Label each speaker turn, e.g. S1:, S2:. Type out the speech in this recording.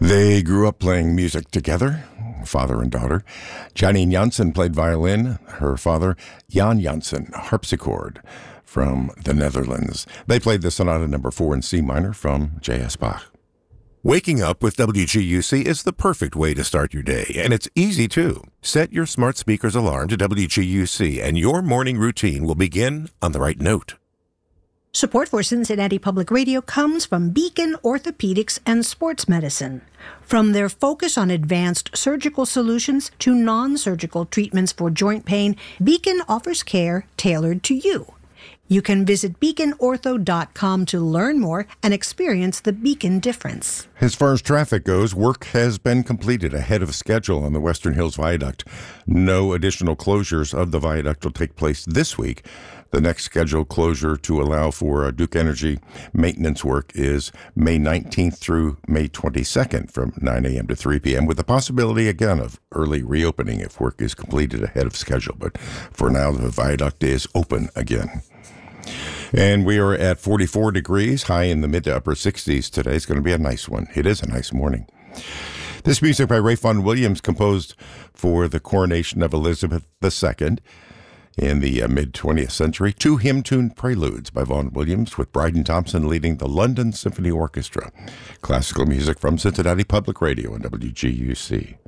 S1: They grew up playing music together, father and daughter. Janine Jansen played violin. Her father, Jan Jansen, harpsichord from the Netherlands. They played the Sonata No. 4 in C minor from J.S. Bach. Waking up with WGUC is the perfect way to start your day, and it's easy too. Set your smart speaker's alarm to WGUC, and your morning routine will begin on the right note.
S2: Support for Cincinnati Public Radio comes from Beacon Orthopedics and Sports Medicine. From their focus on advanced surgical solutions to non-surgical treatments for joint pain, Beacon offers care tailored to you. You can visit beaconortho.com to learn more and experience the Beacon difference.
S1: As far as traffic goes, work has been completed ahead of schedule on the Western Hills Viaduct. No additional closures of the viaduct will take place this week. The next scheduled closure to allow for Duke Energy maintenance work is May 19th through May 22nd from 9 a.m. to 3 p.m. with the possibility, again, of early reopening if work is completed ahead of schedule. But for now, the viaduct is open again. And we are at 44 degrees, high in the mid to upper 60s today. It's going to be a nice one. It is a nice morning. This music by Ralph Vaughan Williams, composed for the coronation of Elizabeth II in the mid-20th century. Two hymn-tuned preludes by Vaughan Williams, with Bryden Thompson leading the London Symphony Orchestra. Classical music from Cincinnati Public Radio and WGUC.